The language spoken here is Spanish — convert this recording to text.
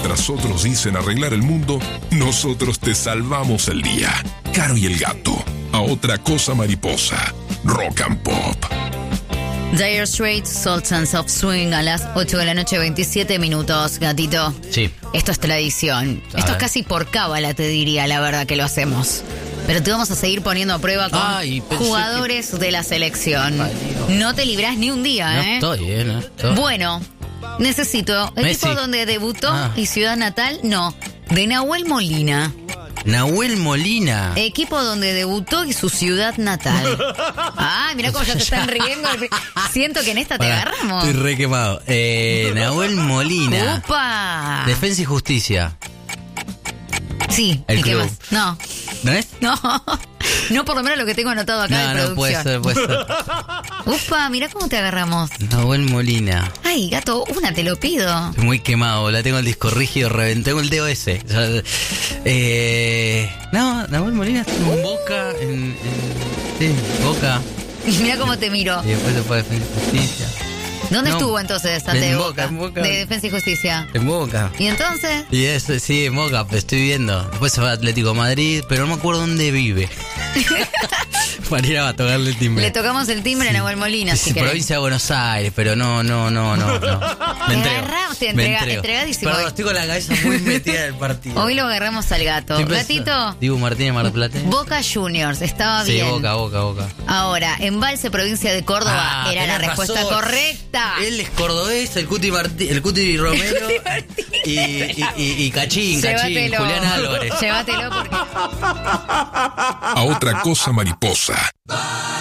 Mientras otros dicen arreglar el mundo, nosotros te salvamos el día. Caro y el Gato, a otra cosa mariposa. Rock and Pop. Dire Straits, Sultans of Swing, a las 8 de la noche, 27 minutos, gatito. Sí. Esto es tradición. Esto es casi por cábala, te diría, la verdad que lo hacemos. Pero te vamos a seguir poniendo a prueba con jugadores de la selección. No te librás ni un día, No estoy. Bueno, necesito Messi. equipo donde debutó y ciudad natal, no, de Nahuel Molina. Nahuel Molina. Equipo donde debutó y su ciudad natal. Mirá cómo ya te están riendo. Siento que en esta te agarramos. Estoy re quemado. Nahuel Molina. ¡Upa! Defensa y Justicia. Sí, El ¿y qué club. más? No. ¿No es? No, por lo menos lo que tengo anotado acá de No, puede producción. ser. Upa, mirá cómo te agarramos. Nahuel Molina. Ay, gato, una te lo pido. Estoy muy quemado, la tengo el disco rígido, reventé el dedo ese. Nahuel Molina estuvo en Boca, sí, Boca. Mirá cómo te miro. Y después se fue a Defensa y Justicia. ¿Dónde estuvo entonces antes de Boca? En Boca. De Defensa y Justicia. En Boca. ¿Y entonces? Y eso, sí, en Boca, pues estoy viendo. Después se fue a Atlético de Madrid, pero no me acuerdo dónde vive. Para ir a tocarle el timbre. Le tocamos el timbre a Nahuel Molina, si querés. Provincia de Buenos Aires, pero no. Me entrego. Entregadísimo. Perdón, estoy con la cabeza muy metida en el partido. Hoy lo agarramos al gato. Gatito. Dibu Martínez, Mar del Plata. Boca Juniors, estaba sí, bien. Boca. Ahora, Embalse, provincia de Córdoba, era la respuesta razón. correcta. Él es cordobés, el Cuti Romero y Cachín, Julián Álvarez. Llévatelo porque... A otra cosa mariposa.